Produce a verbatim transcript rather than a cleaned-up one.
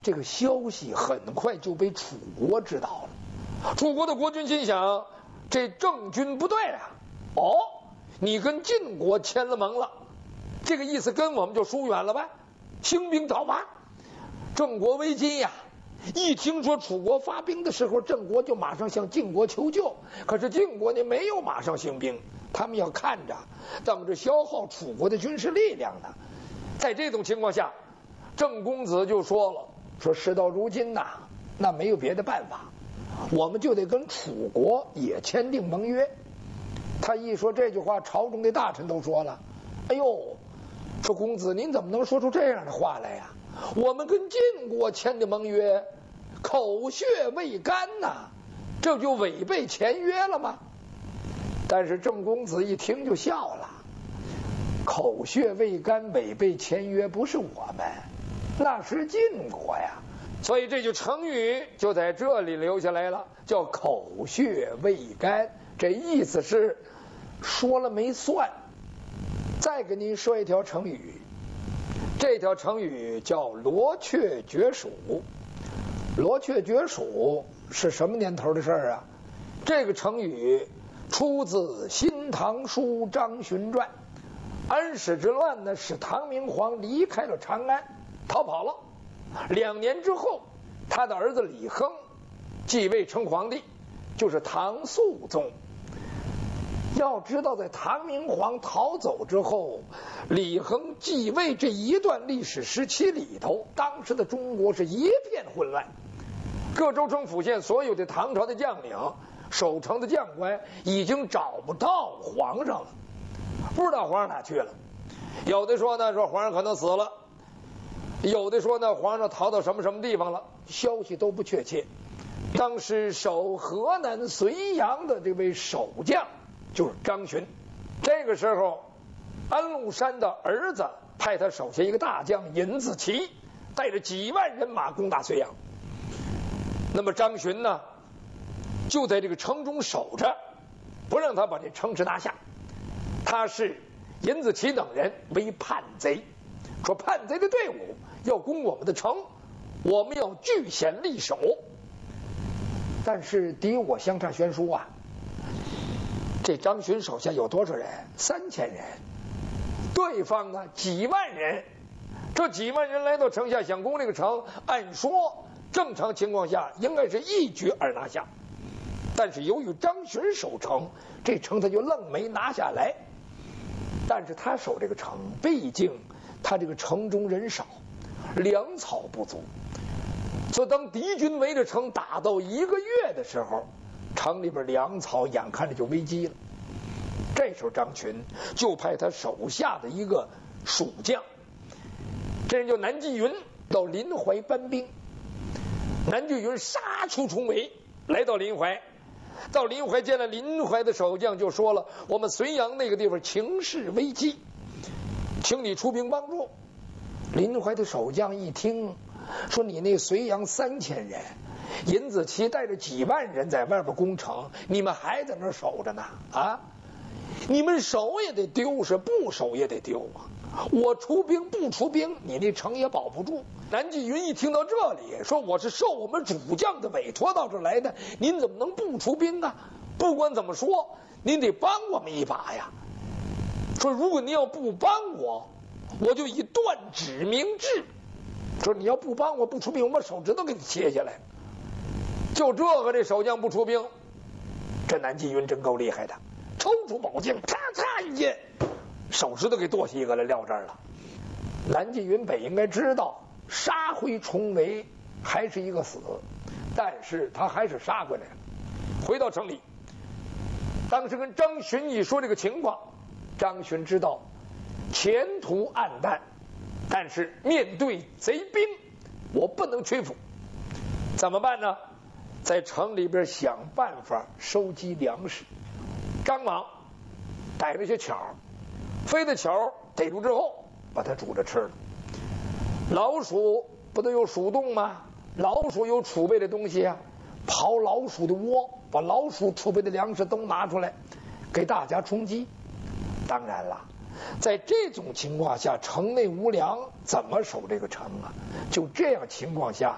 这个消息很快就被楚国知道了。楚国的国君心想，这郑军不对啊，哦，你跟晋国签了盟了，这个意思跟我们就疏远了呗，兴兵讨伐。郑国危机呀，一听说楚国发兵的时候，郑国就马上向晋国求救。可是晋国呢没有马上兴兵，他们要看着，等着消耗楚国的军事力量呢。在这种情况下，郑公子就说了，说事到如今呐，那没有别的办法，我们就得跟楚国也签订盟约。他一说这句话，朝中的大臣都说了，哎呦，说公子您怎么能说出这样的话来呀？我们跟晋国签的盟约口血未干呐，这就违背前约了吗？但是郑公子一听就笑了，口血未干违背前约不是我们，那是晋国呀。所以这句成语就在这里留下来了，叫口血未干，这意思是说了没算。再给您说一条成语，这条成语叫罗雀绝蜀。罗雀绝蜀是什么年头的事儿啊？这个成语出自《新唐书·张巡传》。安史之乱呢，使唐明皇离开了长安，逃跑了。两年之后，他的儿子李亨继位成皇帝，就是唐肃宗。要知道，在唐明皇逃走之后，李亨继位这一段历史时期里头，当时的中国是一片混乱，各州城府县所有的唐朝的将领、守城的将官已经找不到皇上了，不知道皇上哪去了。有的说呢，说皇上可能死了；有的说呢，皇上逃到什么什么地方了，消息都不确切。当时守河南睢阳的这位守将就是张巡。这个时候，安禄山的儿子派他手下一个大将尹子奇，带着几万人马攻打睢阳。那么张巡呢，就在这个城中守着，不让他把这城池拿下。他是尹子奇等人为叛贼，说叛贼的队伍要攻我们的城，我们要据险立守。但是敌我相差悬殊啊，这张巡手下有多少人？三千人，对方呢几万人。这几万人来到城下想攻这个城，按说正常情况下应该是一举而拿下，但是由于张巡守城，这城他就愣没拿下来。但是他守这个城，毕竟他这个城中人少，粮草不足，所以当敌军围着城打到一个月的时候，城里边粮草眼看着就危机了。这时候张巡就派他手下的一个蜀将，这人叫南霁云，到临淮搬兵。南霁云杀出重围，来到临淮。到临淮见了临淮的守将，就说了，我们睢阳那个地方情势危机，请你出兵帮助。临淮的守将一听，说你那睢阳三千人，尹子奇带着几万人在外边攻城，你们还在那守着呢啊！你们守也得丢，是不守也得丢啊！我出兵不出兵，你那城也保不住。南霁云一听到这里，说我是受我们主将的委托到这来的，您怎么能不出兵啊？不管怎么说，您得帮我们一把呀。说如果您要不帮我，我就以断指明志。说你要不帮我不出兵，我把手指头给你切下来。就这个这守将不出兵，这南霁云真够厉害的，抽出宝剑，嚓嚓一剑，手指头给剁下一个来，撂这儿了。南霁云本应该知道杀回重围还是一个死，但是他还是杀回来了。回到城里，当时跟张巡一说这个情况，张巡知道前途暗淡，但是面对贼兵，我不能屈服。怎么办呢？在城里边想办法收集粮食。张莽逮了些巧，飞的巧逮住之后，把它煮着吃了。老鼠不都有鼠洞吗？老鼠有储备的东西啊，刨老鼠的窝，把老鼠储备的粮食都拿出来，给大家充饥。当然了，在这种情况下，城内无粮，怎么守这个城啊？就这样情况下，